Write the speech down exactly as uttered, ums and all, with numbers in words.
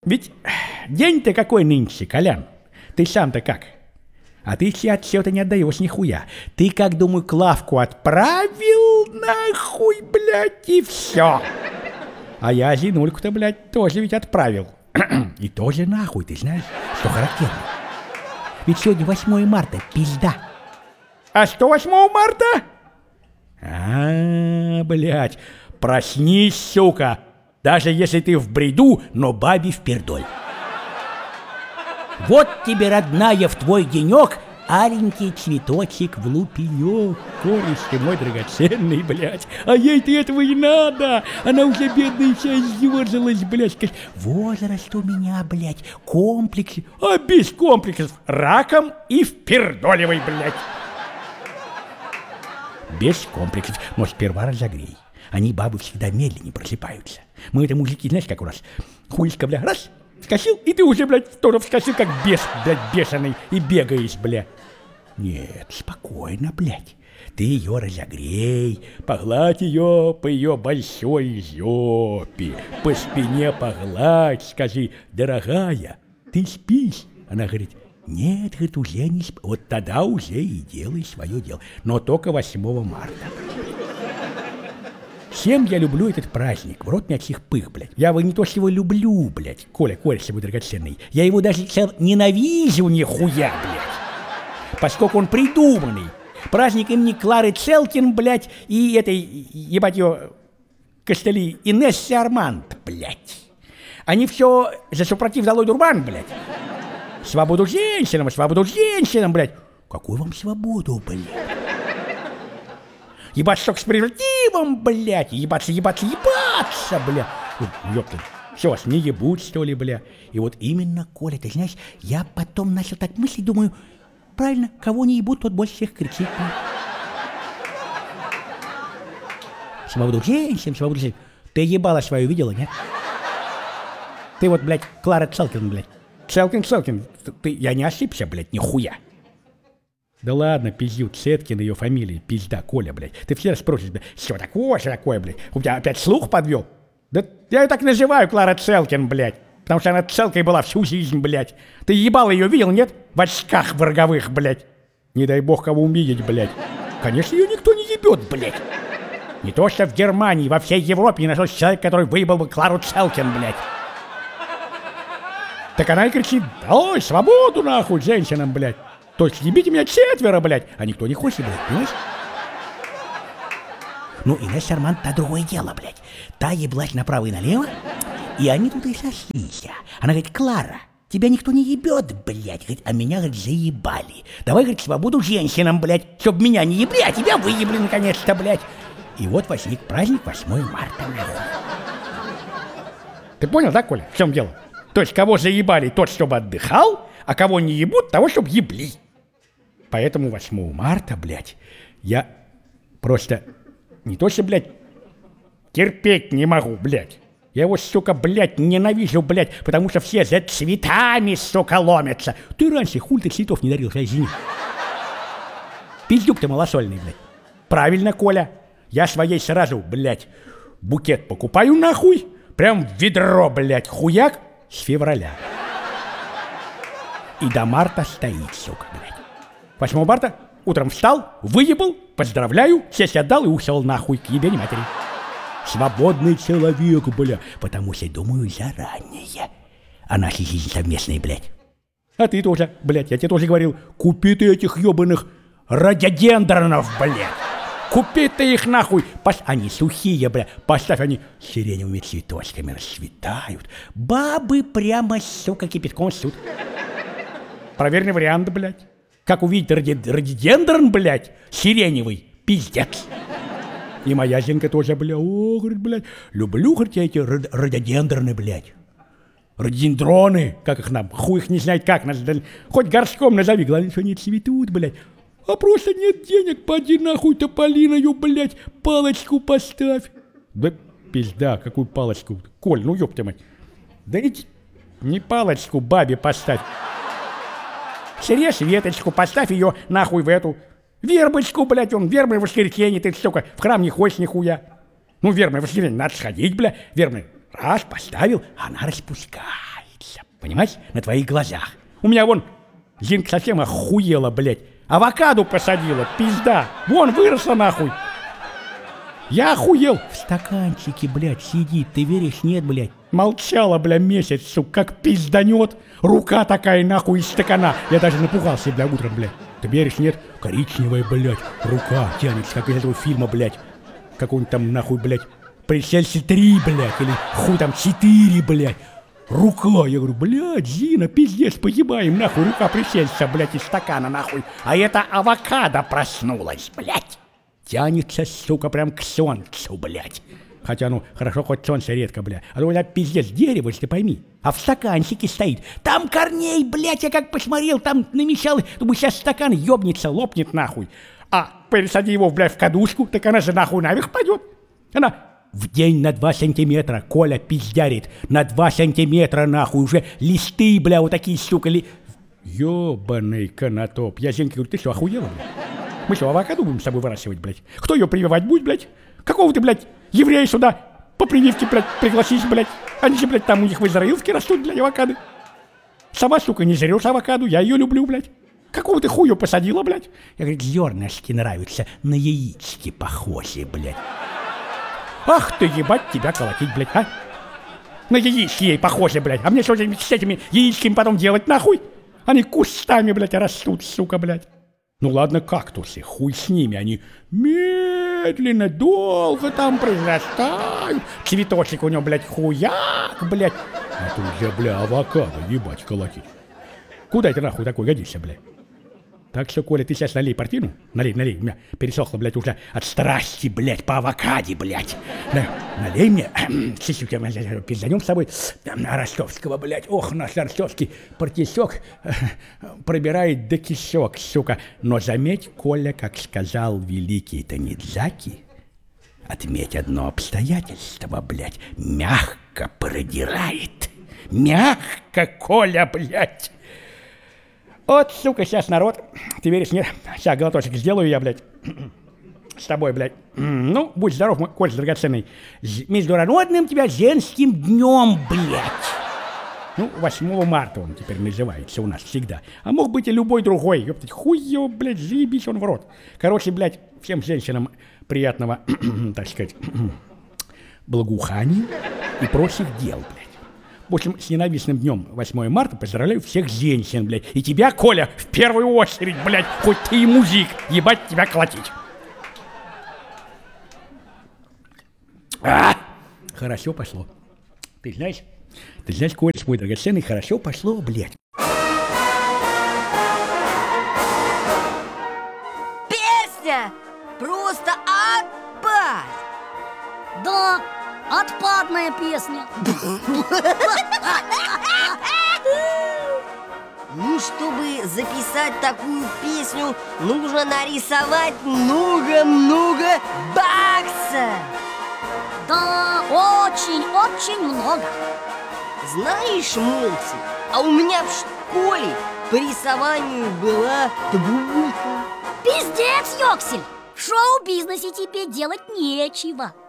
Ведь день-то какой нынче, Колян? Ты сам-то как? А ты все отчета не отдаешь нихуя. Ты, как, думаю, Клавку отправил нахуй, блядь, и все. А я Зинульку-то, блядь, тоже ведь отправил. И тоже нахуй, ты знаешь, что характерно. Ведь сегодня восьмое марта, пизда. А что восьмого марта? А, блядь, проснись, сука. Даже если ты в бреду, но бабе впердоль. Вот тебе, родная, в твой денек аленький цветочек в лупенек. Кореш ты мой драгоценный, блядь. А ей-то этого и надо. Она уже бедная вся съежилась, блядь. Скажет, возраст у меня, блядь, комплексы. А без комплексов раком и впердоливай, блядь. Без комплексов, но сперва разогрей. Они, бабы, всегда медленнее просыпаются. Мы это мужики, знаешь, как у нас. Хуйска, бля, раз, вскочил, и ты уже, блядь, тоже вскочил, как бес, блядь, бешеный, и бегаешь, бля. Нет, спокойно, блядь. Ты ее разогрей, погладь ее по ее большой жопе, по спине погладь, скажи, дорогая, ты спишь? Она говорит, нет, говорит, уже не спишь. Вот тогда уже и делай свое дело, но только восьмого марта. Всем я люблю этот праздник, в рот мячих пых, блядь. Я его не то, что его люблю, блядь, Коля, Коля, с собой драгоценный. Я его даже ненавижу нихуя, блядь. Поскольку он придуманный. Праздник имени Клары Целкин, блядь, и этой, ебать ее, костыли, Инессы Арманд, блядь. Они все за супротив Долой Дурбан, блядь. Свободу женщинам, свободу женщинам, блядь. Какую вам свободу, блядь? Ебаться только с презервативом, блядь, ебаться, ебаться, ебаться, бля. Ёпта, все, вас не ебут, что ли, бля. И вот именно, Коля, ты знаешь, я потом начал так мыслить, думаю, правильно, кого не ебут, тот больше всех кричит. Бля. Свободу женщин, свободу женщин. Ты ебала свою видела, нет? Ты вот, блядь, Клара Целкин, блядь. Целкин, Целкин, ты, я не ошибся, блядь, нихуя. Да ладно, пиздюк, Цеткин ее фамилия, пизда, Коля, блядь. Ты все спросишь, блядь, что такое, что такое, блядь? У тебя опять слух подвел? Да я ее так называю, Клара Целкин, блядь. Потому что она целкой была всю жизнь, блядь. Ты ебал ее видел, нет? В очках враговых, блядь. Не дай бог кого увидеть, блядь. Конечно, ее никто не ебет, блядь. Не то что в Германии, во всей Европе не нашелся человек, который выебал бы Клару Целкин, блядь. Так она и кричит, ой, свободу нахуй женщинам, блядь. То есть ебите меня четверо, блядь, а никто не хочет, блядь, понимаешь? Ну, Инесса Арманд, та другое дело, блядь. Та еблась направо и налево, и они тут и сошлись. Она говорит, Клара, тебя никто не ебет, блядь, говорит, а меня, говорит, заебали. Давай, говорит, свободу женщинам, блядь, чтоб меня не ебли, а тебя выебли наконец-то, блядь. И вот возник праздник восьмое марта, нахуй. Ты понял, да, Коля, в чем дело? То есть кого заебали, тот, чтобы отдыхал, а кого не ебут, того, чтобы ебли. Поэтому восьмого марта, блядь, я просто не то что, блядь, терпеть не могу, блядь. Я его, сука, блядь, ненавижу, блядь, потому что все за цветами, сука, ломятся. Ты раньше хуй ты цветов не дарил, извини. Пиздюк ты малосольный, блядь. Правильно, Коля. Я своей сразу, блядь, букет покупаю нахуй, прям в ведро, блядь, хуяк с февраля. И до марта стоит, сука, блядь. восьмого марта утром встал, выебал, поздравляю, сесть отдал и ушел нахуй к ебени матери. Свободный человек, бля, потому что думаю заранее о нашей жизни совместной, блядь. А ты тоже, блядь, я тебе тоже говорил, купи ты этих ебаных рододендронов, блядь. Купи ты их нахуй. Пос... Они сухие, бля, поставь, они сиреневыми цветочками расцветают. Бабы прямо, сука, кипятком ссут. Проверенный вариант, блядь. Как увидеть рододендрон, блядь, сиреневый, пиздец. И моя Зинка тоже, бля, о, говорит, блядь, люблю, говорит, я эти рододендроны, блядь. Рододендроны, как их нам, хуй их не знает как, хоть горшком назови, главное, что не цветут, блядь. А просто нет денег, поди нахуй тополиною, блядь, палочку поставь. Да пизда, какую палочку, Коль, ну ёб ты мать. Да не, не палочку бабе поставь. Срежь веточку, поставь ее нахуй в эту. Вербочку, блядь, он, вербное воскресенье, ты, сука, в храм не ходишь нихуя. Ну, вербное воскресенье, надо сходить, бля, вербное. Раз, поставил, она распускается. катится, понимаешь, на твоих глазах. У меня вон Зинка совсем охуела, блядь. Авокадо посадила, пизда. Вон, выросла нахуй. Я охуел. В стаканчике, блядь, сидит. Ты веришь? Нет, блядь. Молчала, бля, месяц, сука, как пизданет. Рука такая, нахуй, из стакана. Я даже напугался, бля, утром, блядь. Ты веришь? Нет? Коричневая, блядь, рука тянется, как из этого фильма, блядь. Какой-нибудь там, нахуй, блядь, Пришельцы три, блядь, или хуй там четыре, блядь. Рука, я говорю, блядь, Зина, пиздец, погибаем, нахуй, рука пришельца, блядь, из стакана, нахуй. А это авокадо проснулась, блядь. Тянется, сука, прям к солнцу, блядь. Хотя, ну, хорошо, хоть солнце редко, блядь. А то у меня пиздец дерево, если ты пойми. А в стаканчике стоит. Там корней, блядь, я как посмотрел, там намечал. Думаю, сейчас стакан ёбнется, лопнет, нахуй. А пересади его, блядь, в кадушку, так она же нахуй наверх пойдет. Она в день на два сантиметра, Коля пиздярит. На два сантиметра, нахуй, уже листы, бля, вот такие, сука, ли... Ёбаный конотоп. Я Зеньке говорю, ты что, охуела, блядь? Мы что, авокадо будем с собой выращивать, блядь? Кто ее прививать будет, блядь? Какого ты, блядь, еврея сюда по прививке, блядь, пригласись, блядь? Они же, блядь, там у них в Израилске растут, блядь, авокадо. Сама, сука, не жрешь авокадо, я ее люблю, блядь. Какого ты хую посадила, блядь? Я говорю, зернышки нравятся, на яички похожие, блядь. Ах ты, ебать, тебя колотить, блядь, а? На яички ей похожи, блядь. А мне что с этими яичками потом делать, нахуй? Они кустами, блядь, растут, сука, блядь. Ну ладно, кактусы, хуй с ними, они медленно, долго там произрастают. Цветочек у него, блядь, хуяк, блядь. А тут же, бля, авокадо, ебать, колотить. Куда это нахуй такой годишься, блядь? Так что, Коля, ты сейчас налей портину. Налей, налей, у меня пересохло, блядь, уже от страсти, блядь, по авокаде, блядь. На, налей мне, чуть-чуть, пизданем с тобой ростовского, блядь. Ох, наш ростовский партисек пробирает до кишок, сука. Но заметь, Коля, как сказал великий Танидзаки, отметь одно обстоятельство, блядь, мягко продирает. Мягко, Коля, блядь. Вот, сука, сейчас народ, ты веришь, нет? Сейчас глоточек сделаю я, блядь, с тобой, блядь. Ну, будь здоров, мой Коль драгоценный. Международным тебя женским днем, блядь. Ну, восьмого марта он теперь называется у нас всегда. А мог быть и любой другой, ёптать, хуй его, блядь, заебись он в рот. Короче, блядь, всем женщинам приятного, так сказать, благоухания и прочих дел, блядь. В общем, с ненавистным днем восьмого марта поздравляю всех женщин, блядь. И тебя, Коля, в первую очередь, блядь, хоть ты и музик, ебать тебя колотить. А! Хорошо пошло. Ты знаешь, ты знаешь, Коля, мой драгоценный, хорошо пошло, блядь. Песня просто отпад. Да, отпадная песня. Ну, чтобы записать такую песню, нужно нарисовать много-много баксов. Да, очень-очень много. Знаешь, Молти, а у меня в школе по рисованию была двойка. Пиздец, Йоксель! В шоу-бизнесе тебе делать нечего.